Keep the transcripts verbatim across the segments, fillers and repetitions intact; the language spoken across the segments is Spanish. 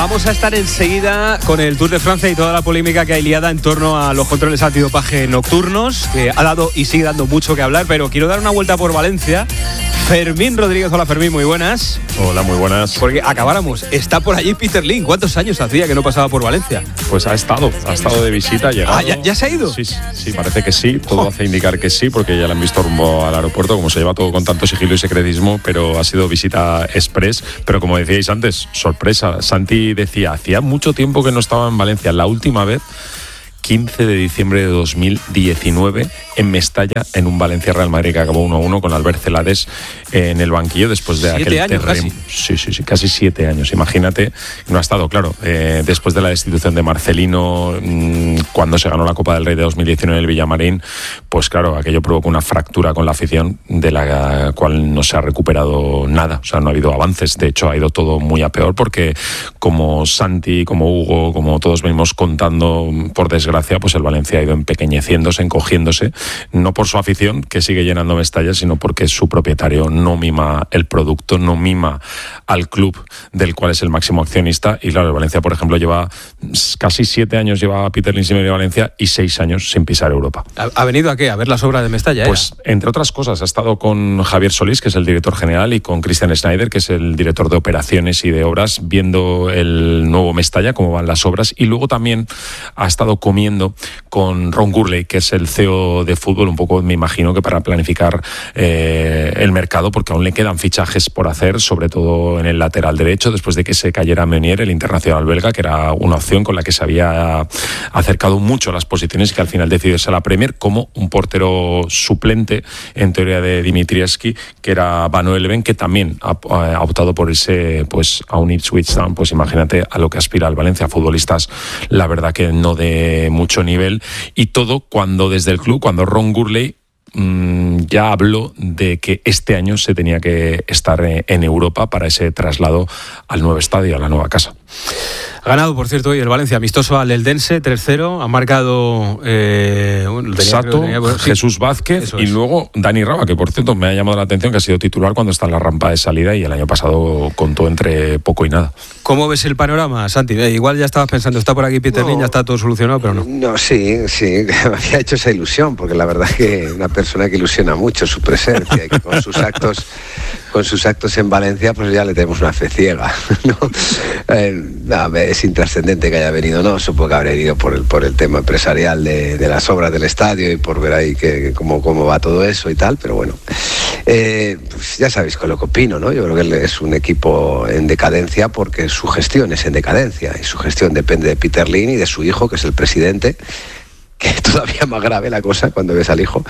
Vamos a estar enseguida con el Tour de Francia y toda la polémica que hay liada en torno a los controles antidopaje nocturnos, que ha dado y sigue dando mucho que hablar, pero quiero dar una vuelta por Valencia. Fermín Rodríguez, hola Fermín, muy buenas. Hola, muy buenas. Porque acabáramos, está por allí Peter Lim. ¿Cuántos años hacía que no pasaba por Valencia? Pues ha estado, ha estado de visita, ha llegado. Ah, ¿ya, ya se ha ido? Sí, sí, parece que sí, todo oh. hace indicar que sí, porque ya le han visto rumbo al aeropuerto, como se lleva todo con tanto sigilo y secretismo, pero ha sido visita express. Pero como decíais antes, sorpresa, Santi decía, hacía mucho tiempo que no estaba en Valencia, la última vez quince de diciembre de dos mil diecinueve en Mestalla, en un Valencia-Real Madrid que acabó uno a uno con Albert Celades en el banquillo después de siete aquel terreno. Sí, sí, sí, casi siete años. Imagínate, no ha estado, claro, eh, después de la destitución de Marcelino, mmm, cuando se ganó la Copa del Rey de dos mil diecinueve en el Villamarín, pues claro, aquello provocó una fractura con la afición de la cual no se ha recuperado nada. O sea, no ha habido avances. De hecho, ha ido todo muy a peor porque como Santi, como Hugo, como todos venimos contando, por desgracia, pues el Valencia ha ido empequeñeciéndose, encogiéndose, no por su afición, que sigue llenando Mestalla, sino porque su propietario no mima el producto, no mima al club del cual es el máximo accionista. Y claro, el Valencia, por ejemplo, lleva casi siete años, lleva Peter Lim sin venir a Valencia y seis años sin pisar Europa. ¿Ha venido a qué? ¿A ver las obras de Mestalla? Pues, ¿era? Entre otras cosas, ha estado con Javier Solís, que es el director general, y con Christian Schneider, que es el director de operaciones y de obras, viendo el nuevo Mestalla, cómo van las obras, y luego también ha estado comiendo con Ron Gurley, que es el C E O de fútbol, un poco me imagino que para planificar eh, el mercado, porque aún le quedan fichajes por hacer, sobre todo en el lateral derecho, después de que se cayera Meunier, el internacional belga, que era una opción con la que se había acercado mucho a las posiciones y que al final decidió irse a la Premier como un portero suplente, en teoría, de Dimitrievski, que era Van Eleven, que también ha, ha optado por irse pues, a un Ipswich Town. Pues imagínate a lo que aspira el Valencia, futbolistas, la verdad que no de mucho nivel, y todo cuando desde el club, cuando Ron Gurley mmm, ya habló de que este año se tenía que estar en Europa para ese traslado al nuevo estadio, a la nueva casa. Ha ganado, por cierto, hoy el Valencia amistoso al Eldense, tres cero. Ha marcado eh, bueno, tenía, Sato, tenía, bueno, sí. Jesús Vázquez y luego Dani Raba, que por cierto me ha llamado la atención que ha sido titular cuando está en la rampa de salida y el año pasado contó entre poco y nada. ¿Cómo ves el panorama, Santi? Eh, igual ya estabas pensando, está por aquí Peter Lim, no, ya está todo solucionado, pero no. No, sí, sí, me había hecho esa ilusión, porque la verdad es que una persona que ilusiona mucho su presencia y que con sus actos con sus actos en Valencia, pues ya le tenemos una fe ciega, ¿no? Eh, no, es intrascendente que haya venido, no, supongo que habrá venido por el por el tema empresarial de, de las obras del estadio y por ver ahí que, cómo, cómo va todo eso y tal, pero bueno, eh, pues ya sabéis con lo que opino, ¿no? Yo creo que es un equipo en decadencia porque su gestión es en decadencia y su gestión depende de Peter Lim y de su hijo, que es el presidente, que es todavía más grave la cosa cuando ves al hijo.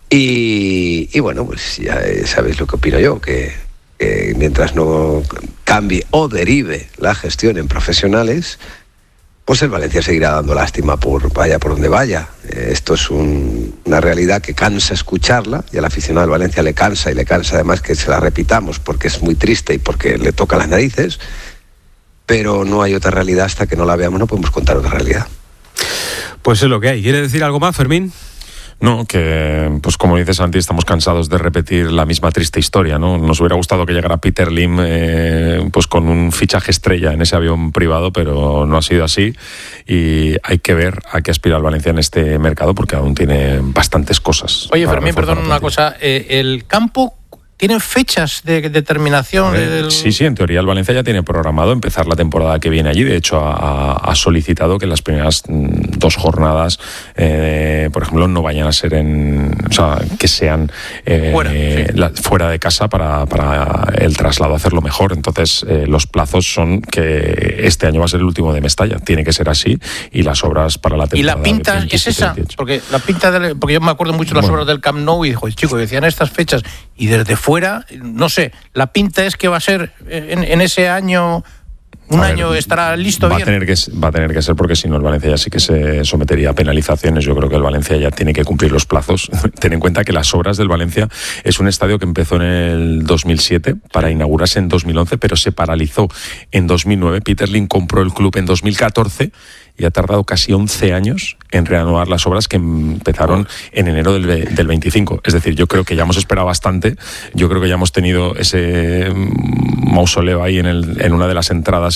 Y, y bueno, pues ya sabéis lo que opino yo, que, que mientras no cambie o derive la gestión en profesionales, pues el Valencia seguirá dando lástima por vaya por donde vaya. Esto es un, una realidad que cansa escucharla, y al aficionado del Valencia le cansa, y le cansa además que se la repitamos porque es muy triste y porque le toca las narices, pero no hay otra realidad hasta que no la veamos, no podemos contar otra realidad. Pues es lo que hay. ¿Quiere decir algo más, Fermín? No, que pues como dices, Santi, estamos cansados de repetir la misma triste historia, ¿no? Nos hubiera gustado que llegara Peter Lim eh, pues con un fichaje estrella en ese avión privado, pero no ha sido así, y hay que ver a qué aspira el Valencia en este mercado, porque aún tiene bastantes cosas. Oye, Fermín, perdón, una cosa, eh, el campo... ¿Tienen fechas de determinación? Ver, del... Sí, sí, en teoría el Valencia ya tiene programado empezar la temporada que viene allí. De hecho, ha, ha solicitado que las primeras dos jornadas, eh, por ejemplo, no vayan a ser en... O sea, que sean eh, fuera, sí. la, fuera de casa para, para el traslado hacerlo mejor. Entonces, eh, los plazos son que este año va a ser el último de Mestalla. Tiene que ser así, y las obras para la temporada... ¿Y la pinta es esa? Porque la pinta de, porque yo me acuerdo mucho de las bueno. obras del Camp Nou y dijo, chicos, decían estas fechas, y desde fuera, no sé, la pinta es que va a ser en, en ese año, un ver, año estará listo va bien. A tener que, va a tener que ser, porque si no el Valencia ya sí que se sometería a penalizaciones. Yo creo que el Valencia ya tiene que cumplir los plazos. Ten en cuenta que las obras del Valencia es un estadio que empezó en el dos mil siete para inaugurarse en dos mil once, pero se paralizó en dos mil nueve. Peter Lim compró el club en dos mil catorce y ha tardado casi once años en reanudar las obras que empezaron en enero del, del veinticinco. Es decir, yo creo que ya hemos esperado bastante. Yo creo que ya hemos tenido ese mausoleo ahí en, el, en una de las entradas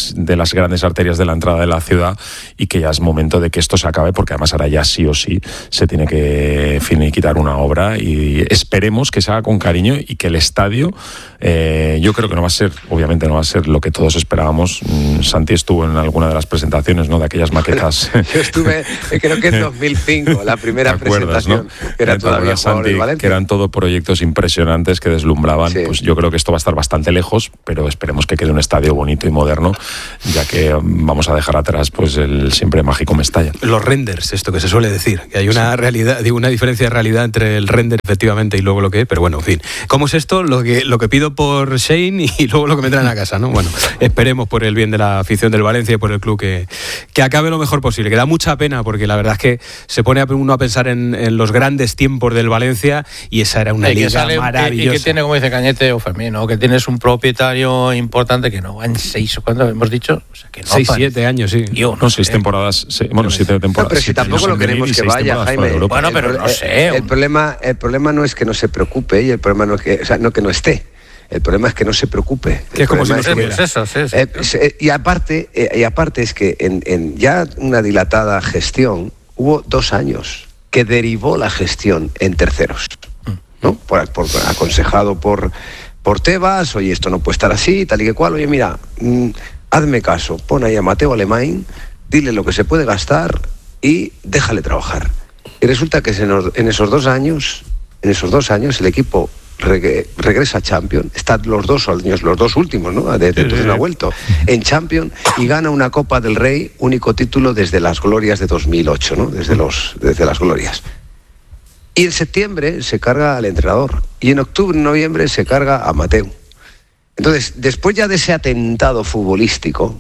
las, de las grandes arterias de la entrada de la ciudad y que ya es momento de que esto se acabe, porque además ahora ya sí o sí se tiene que finiquitar una obra y esperemos que se haga con cariño y que el estadio, eh, yo creo que no va a ser, obviamente no va a ser lo que todos esperábamos. Santi estuvo en alguna de las presentaciones, ¿no?, de aquellas maquetas. Yo estuve, creo que en dos mil cinco, la primera acuerdas, presentación, ¿no? que era todavía Santi, jugador del Valencia. que eran todo proyectos impresionantes que deslumbraban. Sí. Pues yo creo que esto va a estar bastante lejos, pero esperemos que quede un estadio bonito y moderno, ya que vamos a dejar atrás pues el siempre mágico Mestalla. Los renders, esto que se suele decir, que hay una realidad, digo, una diferencia de realidad entre el render efectivamente y luego lo que es, pero bueno, en fin. ¿Cómo es esto? Lo que, lo que pido por Shane y luego lo que me traen a casa, ¿no? Bueno, esperemos por el bien de la afición del Valencia y por el club que, que acabe lo mejor posible, que da mucha pena porque la verdad es que se pone uno a pensar en, en los grandes tiempos del Valencia y esa era una y liga que sale, maravillosa. Y que tiene, como dice Cañete o Fermín, ¿no?, que tienes un propietario importante que no va en seis o cuánto hemos dicho, o sea, que no seis, siete años, sí. Yo, No, seis temporadas, seis, bueno, siete temporadas. No, pero si tampoco lo queremos que vaya, Jaime. Bueno, pero no sé. El, el, problema, el problema no es que no se preocupe y el problema no es que, o sea, no que no esté. El problema es que no se preocupe. Que es como si no es se que, eso, sí, sí. eh, y aparte, eh, y aparte es que en, en ya una dilatada gestión hubo dos años que derivó la gestión en terceros, ¿no? Por, por, aconsejado por, por Tebas, oye, esto no puede estar así, tal y que cual, oye, mira, mmm, hazme caso, pon ahí a Mateo Alemán, dile lo que se puede gastar y déjale trabajar. Y resulta que en esos dos años, en esos dos años el equipo Reg- regresa a Champions, están los dos años, los dos últimos, ¿no? Desde entonces no ha vuelto en Champions y gana una Copa del Rey, único título desde las glorias de dos mil ocho, ¿no? Desde los desde las glorias. Y en septiembre se carga al entrenador y en octubre, noviembre se carga a Mateu. Entonces, después ya de ese atentado futbolístico,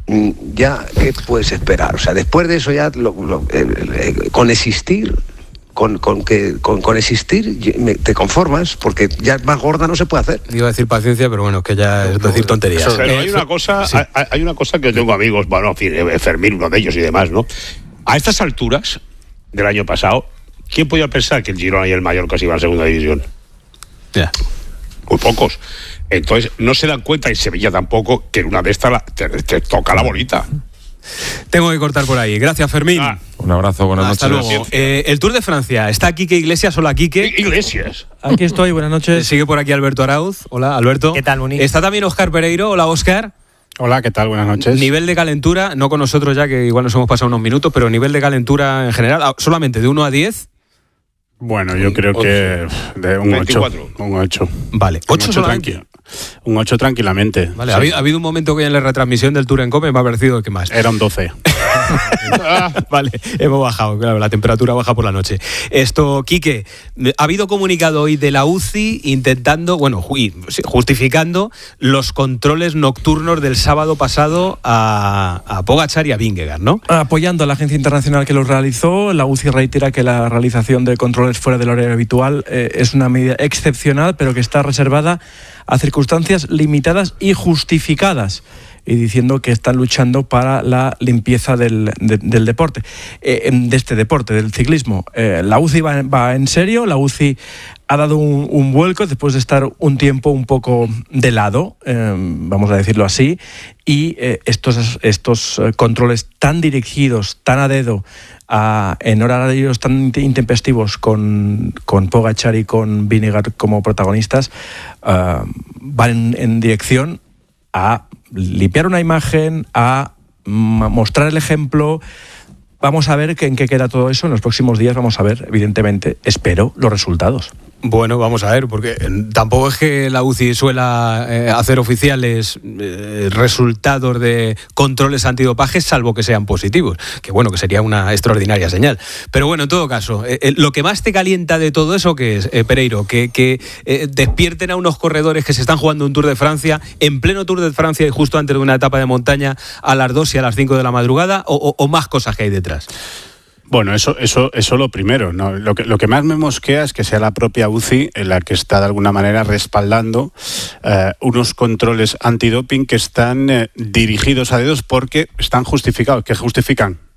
ya ¿qué puedes esperar? O sea, después de eso ya lo, lo, el, el, el, con existir Con, con, que, con, con existir te conformas, porque ya más gorda no se puede hacer. Iba a decir paciencia, pero bueno, que ya es decir tonterías. Pero eh, hay una cosa, sí. hay, hay una cosa que yo tengo amigos, bueno, Fermín, uno de ellos y demás, ¿no? A estas alturas del año pasado, ¿quién podía pensar que el Girona y el Mallorca se iban a segunda división? Ya. Muy pocos. Entonces, no se dan cuenta, y Sevilla tampoco, que en una de estas la, te, te toca la bolita. Tengo que cortar por ahí. Gracias, Fermín. Ah. Un abrazo, buenas Hasta noches. luego. Eh, el Tour de Francia. Está Quique Iglesias. Hola, Quique. Iglesias. Aquí estoy, buenas noches. Sigue por aquí Alberto Arauz. Hola, Alberto. ¿Qué tal, Muni? Está también Óscar Pereiro. Hola, Óscar. Hola, ¿qué tal? Buenas noches. Nivel de calentura, no con nosotros ya, que igual nos hemos pasado unos minutos, pero nivel de calentura en general, solamente de uno a diez. Bueno, yo creo que de un ocho. Un ocho. Vale, ocho solamente. Tranquilo. Un ocho tranquilamente. Vale, sí. ha, habido, ha habido un momento que en la retransmisión del Tour en Cope me ha parecido que más. Era un doce. Vale, hemos bajado, claro, la temperatura baja por la noche. Esto, Quique, ha habido comunicado hoy de la U C I intentando, bueno, justificando los controles nocturnos del sábado pasado a, a Pogačar y a Vingegaard, ¿no? Apoyando a la agencia internacional que los realizó, la U C I reitera que la realización de controles fuera del horario habitual eh, es una medida excepcional, pero que está reservada a circunstancias limitadas y justificadas, y diciendo que están luchando para la limpieza del, de, del deporte, eh, de este deporte, del ciclismo. Eh, la U C I va, va en serio, la U C I ha dado un, un vuelco después de estar un tiempo un poco de lado, eh, vamos a decirlo así, y eh, estos, estos controles tan dirigidos, tan a dedo, a, en horarios tan intempestivos con, con Pogačar y con Vingegaard como protagonistas, uh, van en, en dirección a limpiar una imagen, a mostrar el ejemplo. Vamos a ver en qué queda todo eso en los próximos días. Vamos a ver, evidentemente, espero, los resultados. Bueno, vamos a ver, porque tampoco es que la U C I suela eh, hacer oficiales eh, resultados de controles antidopaje, salvo que sean positivos, que bueno, que sería una extraordinaria señal. Pero bueno, en todo caso, eh, eh, lo que más te calienta de todo eso, ¿qué es, eh, Pereiro? Que, que eh, despierten a unos corredores que se están jugando un Tour de Francia, en pleno Tour de Francia y justo antes de una etapa de montaña, a las dos y a las cinco de la madrugada, o, o, o más cosas que hay detrás. Bueno, eso, eso, eso lo primero, ¿no? Lo que, lo que más me mosquea es que sea la propia U C I en la que está de alguna manera respaldando eh, unos controles antidoping que están eh, dirigidos a dedos porque están justificados. ¿Qué justifican?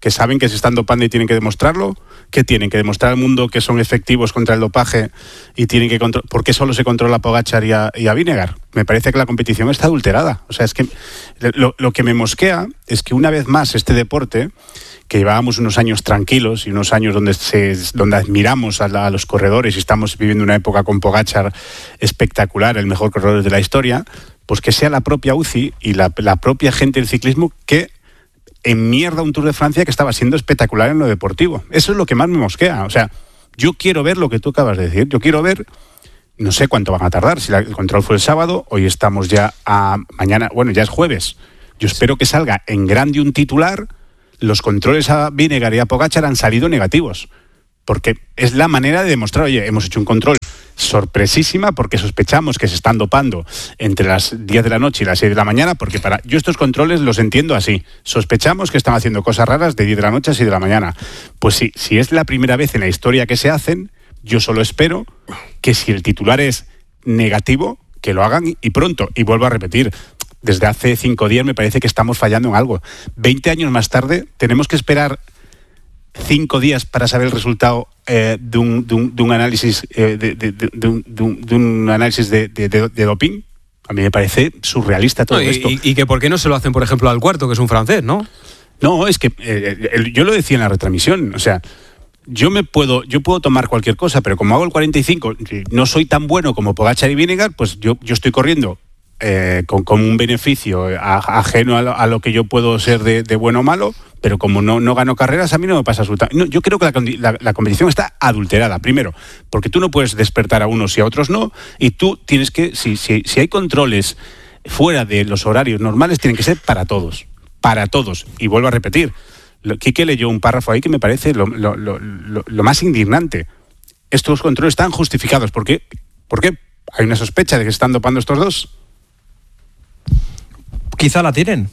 que saben que se están dopando y tienen que demostrarlo, que tienen que demostrar al mundo que son efectivos contra el dopaje y tienen que controlar. ¿Por qué solo se controla a Pogačar y a, y a Vingegaard? Me parece que la competición está adulterada. O sea, es que lo, lo que me mosquea es que una vez más este deporte, que llevábamos unos años tranquilos y unos años donde se, donde admiramos a, la, a los corredores y estamos viviendo una época con Pogačar espectacular, el mejor corredor de la historia, pues que sea la propia U C I y la, la propia gente del ciclismo que enmierda un Tour de Francia que estaba siendo espectacular en lo deportivo. Eso es lo que más me mosquea. O sea, yo quiero ver lo que tú acabas de decir. Yo quiero ver, no sé cuánto van a tardar. Si la, el control fue el sábado, hoy estamos ya a mañana, bueno, ya es jueves. Yo espero que salga en grande un titular. Los controles a Vingegaard y a Pogačar han salido negativos, porque es la manera de demostrar, oye, hemos hecho un control sorpresísima porque sospechamos que se están dopando entre las diez de la noche y las seis de la mañana, porque para yo estos controles los entiendo así, sospechamos que están haciendo cosas raras de diez de la noche a seis de la mañana. Pues sí, si es la primera vez en la historia que se hacen, yo solo espero que si el titular es negativo, que lo hagan y pronto, y vuelvo a repetir, desde hace cinco días me parece que estamos fallando en algo. veinte años más tarde tenemos que esperar cinco días para saber el resultado eh, de, un, de, un, de un análisis eh, de, de, de, de, un, de, un, de un análisis de, de, de, de doping. A mí me parece surrealista todo no, y, esto. Y, y que por qué no se lo hacen, por ejemplo, al Cuarto, que es un francés, ¿no? No, es que eh, el, yo lo decía en la retransmisión, o sea, yo me puedo, yo puedo tomar cualquier cosa, pero como hago el cuarenta y cinco, no soy tan bueno como Pogačar y Vingegaard, pues yo, yo estoy corriendo Eh, con, con un beneficio a, ajeno a lo, a lo que yo puedo ser de, de bueno o malo, pero como no, no gano carreras, a mí no me pasa absolutamente. No, yo creo que la, la, la competición está adulterada, primero, porque tú no puedes despertar a unos y a otros no, y tú tienes que, si, si, si hay controles fuera de los horarios normales, tienen que ser para todos, para todos. Y vuelvo a repetir, Quique leyó un párrafo ahí que me parece lo, lo, lo, lo, lo más indignante. Estos controles están justificados. ¿Por qué? ¿Por qué? ¿Hay una sospecha de que se están dopando estos dos? Quizá la tienen.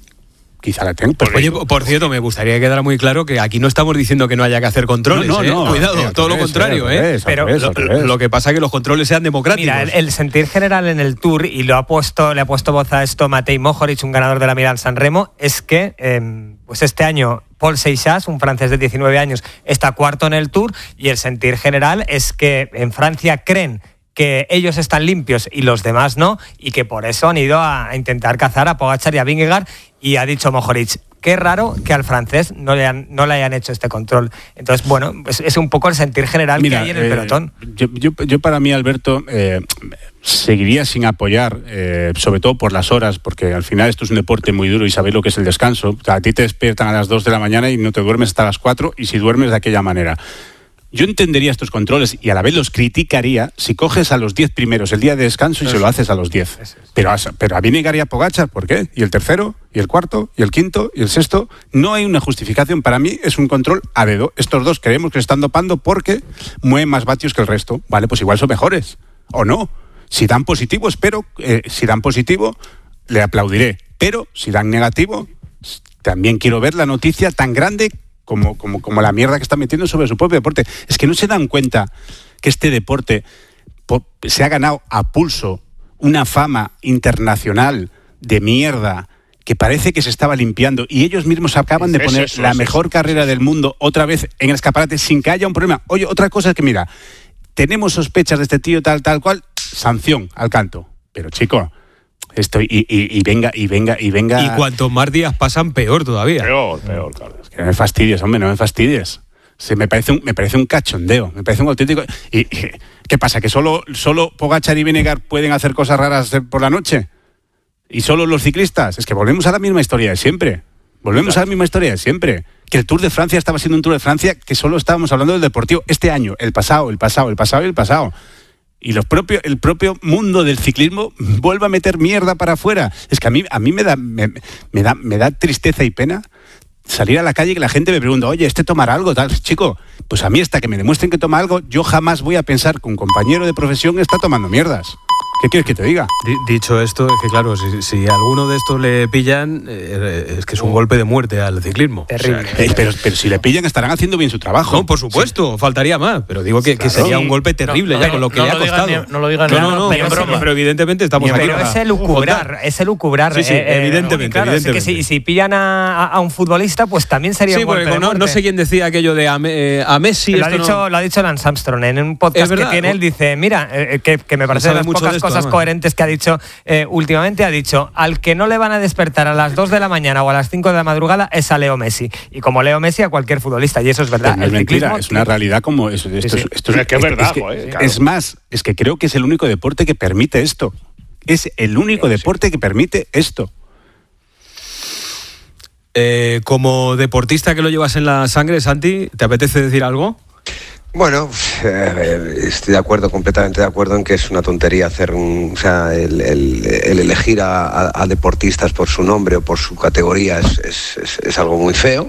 Quizá la tengan. Oye, por cierto, me gustaría que quedara muy claro que aquí no estamos diciendo que no haya que hacer controles. No, no, ¿eh? no. Cuidado, eh, todo lo contrario, ¿eh? Pero lo, lo que pasa es que los controles sean democráticos. Mira, el, el sentir general en el Tour, y lo ha puesto, le ha puesto voz a esto Matej Mohoric, un ganador de la Milán San Remo, es que eh, pues este año Paul Seixas, un francés de diecinueve años, está cuarto en el Tour, y el sentir general es que en Francia creen que ellos están limpios y los demás no, y que por eso han ido a intentar cazar a Pogačar y a Vingegaard, y ha dicho Mohoric, qué raro que al francés no le, han, no le hayan hecho este control. Entonces, bueno, es, es un poco el sentir general Mira, que hay en el eh, pelotón. Yo, yo, yo para mí, Alberto, eh, seguiría sin apoyar, eh, sobre todo por las horas, porque al final esto es un deporte muy duro y sabéis lo que es el descanso. O sea, a ti te despiertan a las dos de la mañana y no te duermes hasta las cuatro, y si duermes de aquella manera. Yo entendería estos controles y a la vez los criticaría si coges a los diez primeros el día de descanso y se lo haces a los diez. Pero a, pero a Vingegaard y a Pogačar, ¿por qué? ¿Y el tercero? ¿Y el cuarto? ¿Y el quinto? ¿Y el sexto? No hay una justificación. Para mí es un control a dedo. Estos dos creemos que se están dopando porque mueven más vatios que el resto. Vale, pues igual son mejores. ¿O no? Si dan positivo, espero, eh, si dan positivo, le aplaudiré. Pero si dan negativo, también quiero ver la noticia tan grande Como, como, como la mierda que está metiendo sobre su propio deporte. Es que no se dan cuenta que este deporte po, se ha ganado a pulso una fama internacional de mierda que parece que se estaba limpiando, y ellos mismos acaban de poner eso, eso, la eso, mejor eso, carrera eso. del mundo otra vez en el escaparate sin que haya un problema. Oye, otra cosa es que, mira, tenemos sospechas de este tío tal, tal cual, sanción al canto. Pero, chico, estoy y, y, y venga, y venga, y venga. Y cuantos más días pasan, peor todavía. Peor, peor, claro. Es que no me fastidies, hombre, no me fastidies. Se me parece un, me parece un cachondeo, me parece un auténtico. ¿Y, y qué pasa? ¿Que solo, solo Pogačar y Vingegaard pueden hacer cosas raras por la noche? ¿Y solo los ciclistas? Es que volvemos a la misma historia de siempre. Volvemos Exacto. a la misma historia de siempre. Que el Tour de Francia estaba siendo un Tour de Francia que solo estábamos hablando del deportivo este año, el pasado, el pasado, el pasado y el pasado. Y los propio, el propio mundo del ciclismo vuelve a meter mierda para afuera. Es que a mí, a mí me da, me, me da, me da tristeza y pena salir a la calle y que la gente me pregunta, oye, ¿este tomará algo? Tal, chico, pues a mí hasta que me demuestren que toma algo, yo jamás voy a pensar que un compañero de profesión está tomando mierdas. ¿Qué quieres que te diga? D- dicho esto, es que claro, si, si alguno de estos le pillan, eh, es que es un golpe de muerte al ciclismo. Terrible. O sea, eh, pero, pero si le pillan estarán haciendo bien su trabajo. No, por supuesto, sí. Faltaría más, pero digo que, Claro. que sería un golpe terrible No, ya no, con lo que no le ha lo digan costado. ni- no lo digan no, ni- no, no, ni en pero, broma. pero evidentemente estamos aquí. Pero para es elucubrar, es elucubrar. Sí, sí, evidentemente, claro, evidentemente. Es que si, si pillan a, a un futbolista, pues también sería Sí, un golpe porque de no, muerte. no sé quién decía aquello de a, eh, a Messi. Lo ha, esto dicho, no... lo ha dicho Lance Armstrong en un Es podcast verdad. que tiene. Él dice, mira, eh, que, que me parece de sabe las mucho pocas de esto, cosas además. coherentes que ha dicho eh, últimamente. Ha dicho, al que no le van a despertar a las dos de la mañana o a las cinco de la madrugada es a Leo Messi. Y como Leo Messi, a cualquier futbolista. Y eso es verdad. No es El mentira, ciclismo- es una realidad como eso. Esto, Sí, sí. es- esto Es que es verdad, que- joder, claro. es más, es que creo que es el único deporte que permite esto. Es el único deporte que permite esto. Eh, como deportista que lo llevas en la sangre, Santi, ¿te apetece decir algo? Bueno, eh, estoy de acuerdo, completamente de acuerdo en que es una tontería hacer un, o sea, el, el- el elegir a, a- a deportistas por su nombre o por su categoría es, es- es- es algo muy feo.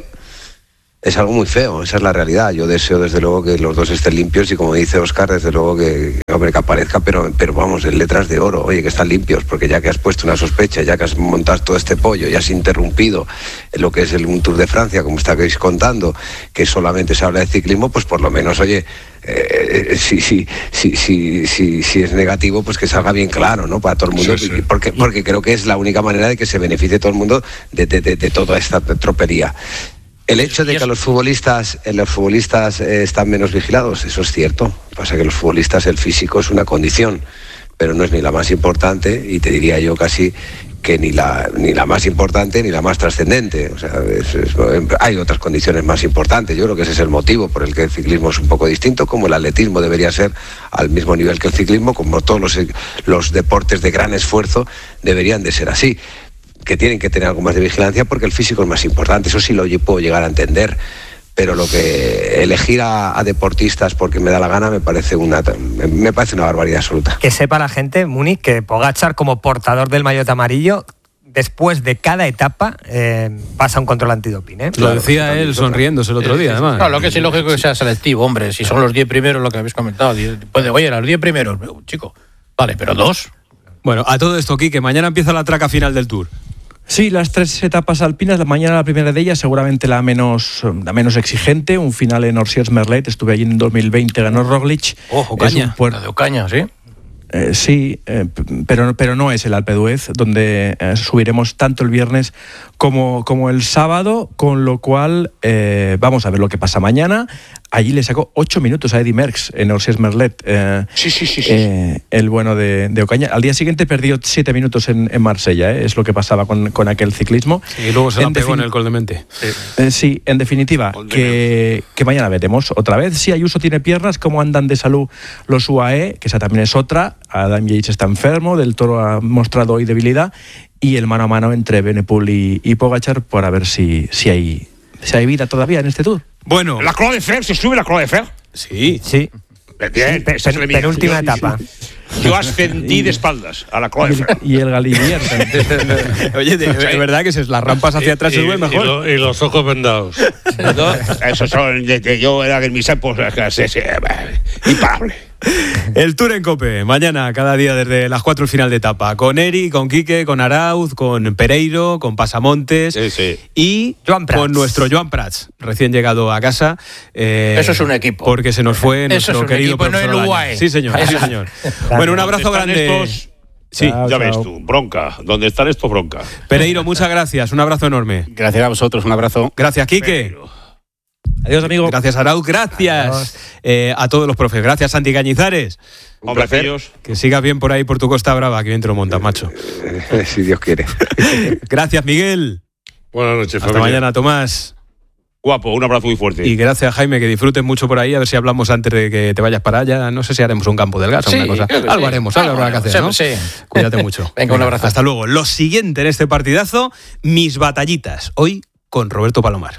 Es algo muy feo, esa es la realidad. Yo deseo desde luego que los dos estén limpios y como dice Óscar, desde luego que, hombre, que aparezca, pero, pero vamos, en letras de oro, oye, que están limpios, porque ya que has puesto una sospecha, ya que has montado todo este pollo, ya has interrumpido lo que es el un Tour de Francia, como estáis contando, que solamente se habla de ciclismo, pues por lo menos, oye, eh, si, si, si, si, si, si es negativo, pues que salga bien claro, ¿no? Para todo el mundo, Sí, sí. Porque, porque creo que es la única manera de que se beneficie todo el mundo de, de, de, de toda esta tropería. El hecho de que los futbolistas, eh, los futbolistas eh, están menos vigilados, eso es cierto. Pasa que los futbolistas, el físico es una condición, pero no es ni la más importante, y te diría yo casi que ni la ni la más importante ni la más trascendente. O sea, es- es- hay otras condiciones más importantes. Yo creo que ese es el motivo por el que el ciclismo es un poco distinto, como el atletismo debería ser al mismo nivel que el ciclismo, como todos los, los deportes de gran esfuerzo deberían de ser así, que tienen que tener algo más de vigilancia porque el físico es más importante. Eso sí lo yo puedo llegar a entender, pero lo que elegir a, a deportistas porque me da la gana me parece una me parece una barbaridad absoluta. Que sepa la gente, Múnich, que Pogačar, como portador del maillot amarillo, después de cada etapa eh, pasa un control antidoping. ¿eh? Lo decía él sonriéndose el otro día, además. Claro, lo que es ilógico que sea selectivo, hombre. Si son los diez primeros, lo que habéis comentado. diez, Puede, oye, los diez primeros, chico. Vale, pero dos. Bueno, a todo esto, Quique, mañana empieza la traca final del Tour. Sí, las tres etapas alpinas, la mañana la primera de ellas, seguramente la menos, la menos exigente, un final en Orsières-Merlet, estuve allí en dos mil veinte, ganó Roglic. Ojo, Es caña. un puer- La de Ocaña, ¿sí? Eh, sí, eh, p- pero, pero no es el Alpe d'Huez, donde eh, subiremos tanto el viernes como, como el sábado, con lo cual eh, vamos a ver lo que pasa mañana. Allí le sacó ocho minutos a Eddy Merckx en Orsières-Merlet, eh, Sí, sí, sí. sí. eh, el bueno de, de Ocaña. Al día siguiente perdió siete minutos en, en Marsella, eh, es lo que pasaba con, con aquel ciclismo. Y luego se la En pegó en defini- el Col de Mente. Eh, sí, en definitiva, Gol de que, que mañana veremos otra vez si Ayuso tiene piernas, cómo andan de salud los U A E, que esa también es otra. Adam Yates está enfermo, Del Toro ha mostrado hoy debilidad, y el mano a mano entre Benepul y, y Pogačar para ver si, si, hay, si hay vida todavía en este Tour. Bueno, La Croix de Fer, ¿se sube la Croix de Fer? sí. Sí. Bien, Pe- esa es pen- la mía. penúltima Yo- etapa. Yo ascendí de espaldas a la Y Croix de el, Fer. y el Galibier también. Oye, de, de verdad que es las rampas hacia atrás se suben mejor. lo- y los ojos vendados. No, eso son de que yo era en mis épocas, sí, sí, imparable. El Tour en Cope, mañana, cada día desde las cuatro el final de etapa. Con Eri, con Quique, con Arauz, con Pereiro, con Pasamontes Sí, sí. y Joan Prats. con nuestro Joan Prats, recién llegado a casa. eh, Eso es un equipo. Porque se nos fue Eso nuestro es un querido equipo, no profesor el Olaña. U A E. Sí, señor, sí, señor. Bueno, un abrazo ¿Dónde están grande. estos? Sí, Chao. Ya ves tú, bronca. ¿Dónde están estos bronca? Pereiro, muchas gracias, un abrazo enorme. Gracias a vosotros, un abrazo. Gracias, Quique. Adiós, amigo. Gracias, Arauz. Gracias eh, a todos los profes. Gracias, Santi Cañizares. Un Hombre, placer. aquellos. Que sigas bien por ahí, por tu Costa Brava, que bien te lo montas, macho. Eh, si Dios quiere. Gracias, Miguel. Buenas noches, Hasta familia. mañana, Tomás. Guapo, un abrazo muy fuerte. Y gracias, Jaime, que disfrutes mucho por ahí. A ver si hablamos antes de que te vayas para allá. No sé si haremos un campo del gas o Sí, una cosa. creo que Algo sí. haremos, algo habrá que hacer, ¿no? Sí, sí. Cuídate mucho. Venga, un abrazo. Hasta luego. Lo siguiente en este partidazo, mis batallitas. Hoy con Roberto Palomar.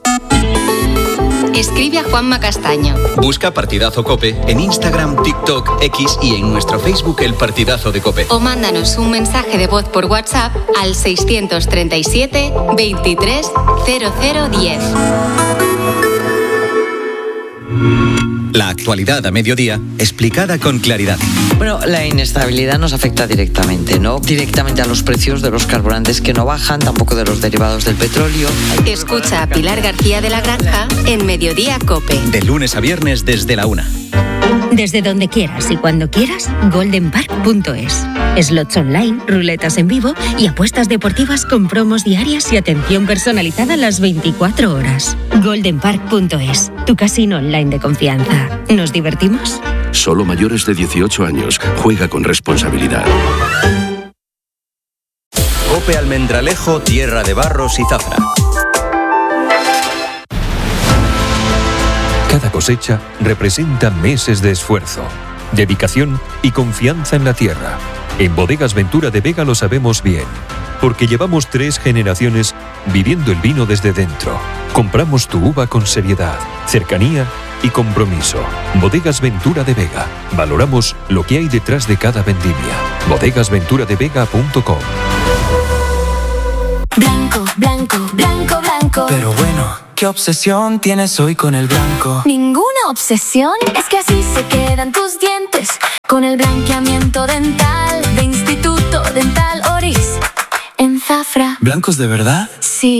Escribe a Juanma Castaño. Busca Partidazo Cope en Instagram, TikTok, X y en nuestro Facebook El Partidazo de Cope. O mándanos un mensaje de voz por WhatsApp al seiscientos treinta y siete veintitrés cero cero diez. La actualidad a mediodía, explicada con claridad. Bueno, la inestabilidad nos afecta directamente, ¿no? Directamente a los precios de los carburantes que no bajan, tampoco de los derivados del petróleo. Escucha a Pilar García de la Granja en Mediodía COPE. De lunes a viernes desde la una. Desde donde quieras y cuando quieras, golden park punto es. Slots online, ruletas en vivo y apuestas deportivas con promos diarias y atención personalizada las veinticuatro horas. golden park punto es, tu casino online de confianza. ¿Nos divertimos? Solo mayores de dieciocho años. Juega con responsabilidad. COPE Almendralejo, tierra de barros y zafra. Cada cosecha representa meses de esfuerzo, dedicación y confianza en la tierra. En Bodegas Ventura de Vega lo sabemos bien, porque llevamos tres generaciones viviendo el vino desde dentro. Compramos tu uva con seriedad, cercanía y compromiso. Bodegas Ventura de Vega. Valoramos lo que hay detrás de cada vendimia. bodegas ventura de vega punto com. Blanco, blanco, blanco, blanco. Pero bueno, ¿qué obsesión tienes hoy con el blanco? Ninguna obsesión, es que así se quedan tus dientes. Con el blanqueamiento dental de Instituto Dental Oris. En Zafra. ¿Blancos de verdad? Sí.